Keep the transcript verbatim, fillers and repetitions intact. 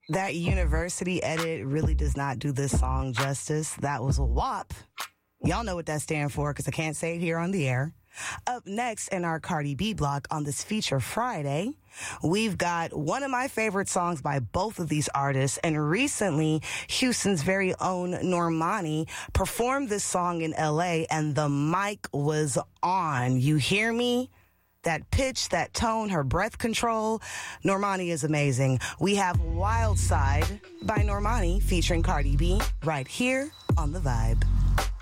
That university edit really does not do this song justice. That was a W A P. Y'all know what that stands for because I can't say it here on the air. Up next in our Cardi B block on this Feature Friday, we've got one of my favorite songs by both of these artists. And recently, Houston's very own Normani performed this song in L A and the mic was on. You hear me? That pitch, that tone, her breath control. Normani is amazing. We have Wild Side by Normani featuring Cardi B right here on The Vibe.